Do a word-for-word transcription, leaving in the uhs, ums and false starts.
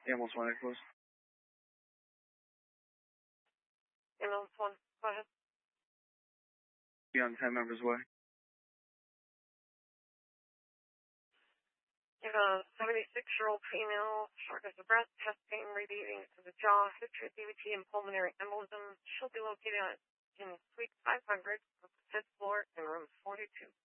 Ambulance one, close. Ambulance one, go ahead. Beyond ten members away. You have a seventy-six-year-old female, shortness of breath, chest pain radiating to the jaw, history of D V T and pulmonary embolism. She'll be located in Suite five hundred, fifth floor, in room forty-two.